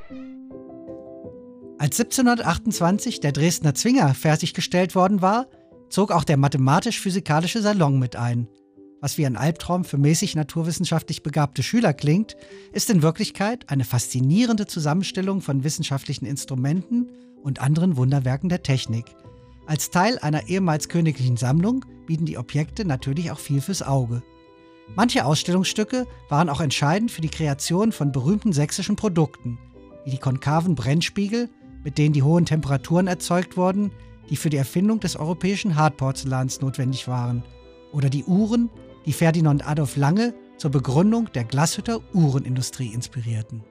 Als 1728 der Dresdner Zwinger fertiggestellt worden war, zog auch der mathematisch-physikalische Salon mit ein. Was wie ein Albtraum für mäßig naturwissenschaftlich begabte Schüler klingt, ist in Wirklichkeit eine faszinierende Zusammenstellung von wissenschaftlichen Instrumenten und anderen Wunderwerken der Technik. Als Teil einer ehemals königlichen Sammlung bieten die Objekte natürlich auch viel fürs Auge. Manche Ausstellungsstücke waren auch entscheidend für die Kreation von berühmten sächsischen Produkten, wie die konkaven Brennspiegel, mit denen die hohen Temperaturen erzeugt wurden, die für die Erfindung des europäischen Hartporzellans notwendig waren, oder die Uhren, die Ferdinand Adolf Lange zur Begründung der Glashütter Uhrenindustrie inspirierten.